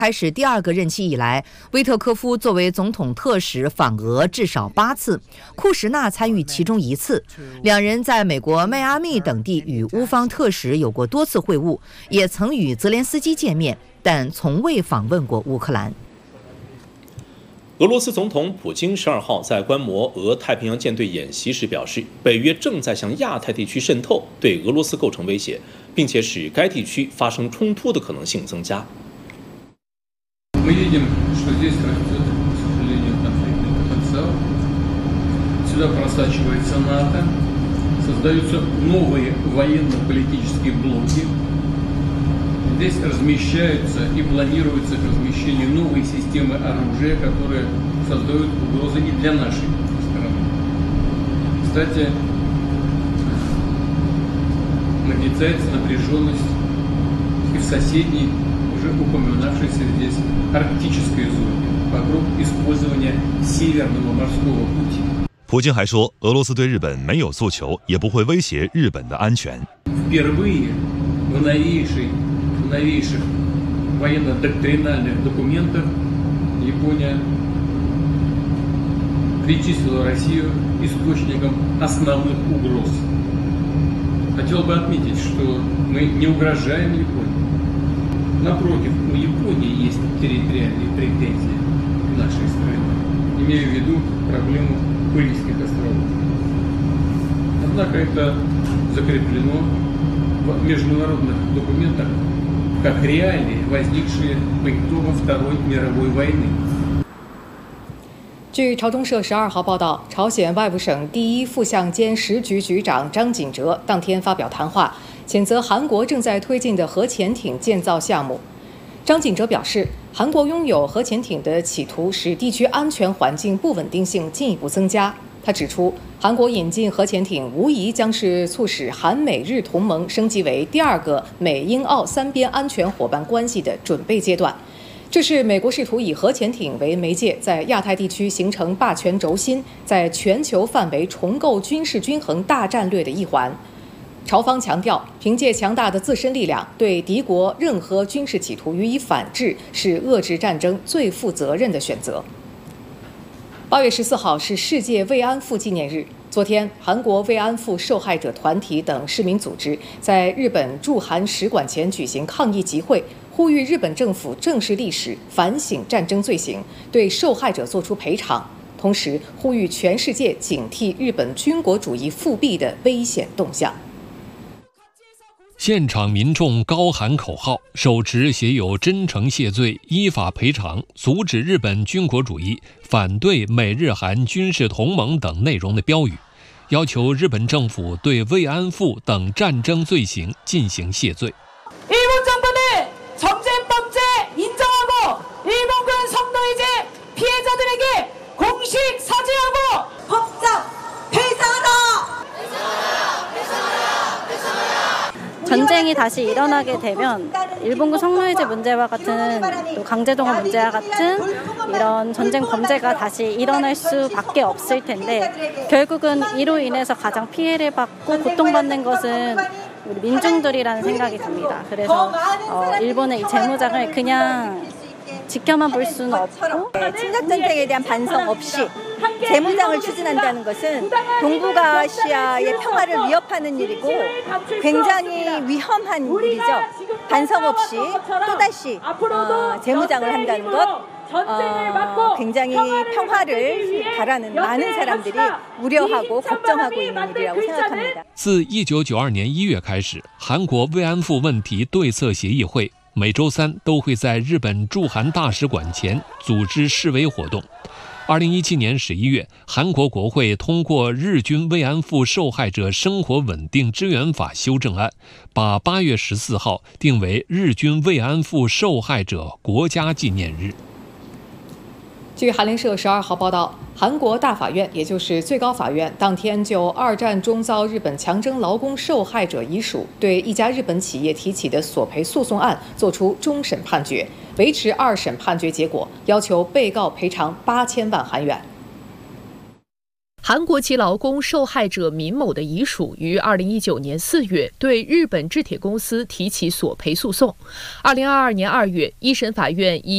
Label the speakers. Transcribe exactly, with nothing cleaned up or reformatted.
Speaker 1: 开始第二个任期以来，威特科夫作为总统特使访俄至少八次，库什纳参与其中一次。两人在美国迈阿密等地与乌方特使有过多次会晤，也曾与泽连斯基见面，但从未访问过乌克兰。
Speaker 2: 俄罗斯总统普京十二号在观摩俄太平洋舰队演习时表示，北约正在向亚太地区渗透，对俄罗斯构成威胁，并且使该地区发生冲突的可能性增加。
Speaker 3: Мы видим, что здесь растет, к сожалению, конфликтный потенциал. Сюда просачивается НАТО, создаются новые военно-политические блоки. Здесь размещаются и планируется размещение новой системы оружия, которые создают угрозы и для нашей страны. Кстати, нагнетается напряженность и в соседней, уже упоминавшейся здесь, арктической зоне вокруг использования Северного морского пути.
Speaker 4: 普京还说，俄罗斯对日本没有诉求，也不会威胁日本的安全。
Speaker 3: Впервые в новейшей, в новейших военно-доктринальных документах Япония причислила Россию источником основных угроз. Хотел бы отметить, что мы не угрожаем Японии. Напротив, у Японии есть территориальные претензии к нашей стране, имея в виду проблему Курильских островов. Однако это закреплено в международных документах как реалии, возникшие по итогам Второй мировой войны.
Speaker 5: 据朝中社十二号报道，朝鲜外务省第一副相兼时局局长张锦哲当天发表谈话，谴责韩国正在推进的核潜艇建造项目。张锦哲表示，韩国拥有核潜艇的企图使地区安全环境不稳定性进一步增加。他指出，韩国引进核潜艇无疑将是促使韩美日同盟升级为第二个美英澳三边安全伙伴关系的准备阶段。这是美国试图以核潜艇为媒介，在亚太地区形成霸权轴心，在全球范围重构军事均衡大战略的一环。朝方强调，凭借强大的自身力量，对敌国任何军事企图予以反制，是遏制战争最负责任的选择。八月十四号是世界慰安妇纪念日。昨天，韩国慰安妇受害者团体等市民组织在日本驻韩使馆前举行抗议集会，呼吁日本政府正视历史，反省战争罪行，对受害者作出赔偿，同时呼吁全世界警惕日本军国主义复辟的危险动向。
Speaker 6: 现场民众高喊口号，手持写有真诚谢罪、依法赔偿、阻止日本军国主义、反对美日韩军事同盟等内容的标语，要求日本政府对慰安妇等战争罪行进行谢罪。
Speaker 7: 일본 정부는 전쟁 범죄 인정하고 일본군 성노예제 피해자들에게 공식 사죄하고 법적 배상하라!
Speaker 8: 전쟁이 다시 일어나게 되면 일본군 성노예제 문제와 같은 또 강제동원 문제와 같은 이런 전쟁 범죄가 다시 일어날 수밖에 없을 텐데 결국은 이로 인해서 가장 피해를 받고 고통받는 것은 우리 민중들이라는 생각이 듭니다. 그래서 어, 일본의 이 재무장을 그냥 지켜만 볼 수는 없고
Speaker 9: 침략 전쟁에 대한 반성 없이 재무장을 추진한다는 것은 동북아시아의 평화를 위협하는 일이고 굉장히 위험한 일이죠. 반성 없이 또다시 어, 재무장을 한다는 것 어, 굉장히 평화를 바라는 많은 사람들이 우려하고 걱정하고 있는 일이라고 생각합니다.
Speaker 6: 自一九九二年一月开始，韩国慰安妇问题对策协议会每周三都会在日本驻韩大使馆前组织示威活动。二零一七年十一月，韩国国会通过《日军慰安妇受害者生活稳定支援法》修正案，把八月十四号定为日军慰安妇受害者国家纪念日。
Speaker 5: 据韩联社十二号报道，韩国大法院，也就是最高法院，当天就二战中遭日本强征劳工受害者遗属对一家日本企业提起的索赔诉讼案作出终审判决，维持二审判决结果，要求被告赔偿八千万韩元。
Speaker 10: 韩国籍劳工受害者民某的遗属于二零一九年四月对日本制铁公司提起索赔诉讼。二零二二年二月，一审法院以